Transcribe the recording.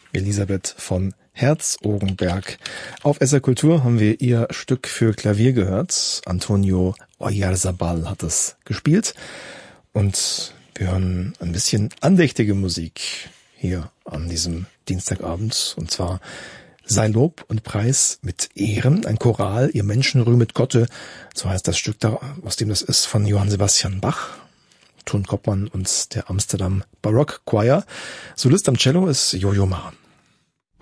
Elisabeth von Herzogenberg. Auf SR Kultur haben wir ihr Stück für Klavier gehört. Antonio Oyarzabal hat es gespielt. Und wir hören ein bisschen andächtige Musik hier an diesem Dienstagabend. Und zwar Sei Lob und Preis mit Ehren, ein Choral, ihr Menschen rühmet Gotte. So heißt das Stück, aus dem das ist, von Johann Sebastian Bach. Ton Koppmann und der Amsterdam Baroque Choir. Solist am Cello ist Jojo Ma.